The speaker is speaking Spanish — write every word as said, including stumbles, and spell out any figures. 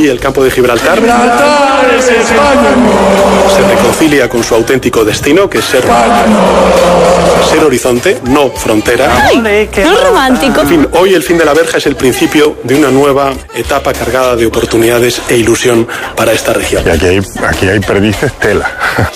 hoy el campo de Gibraltar Gibraltar es España. se reconcilia con su auténtico destino, que es ser, ser horizonte, no frontera. ¡Ay, qué romántico! En fin, hoy el fin de la verja es el principio de una nueva etapa cargada de oportunidades e ilusión para esta región. Y aquí hay, aquí hay perdices tela.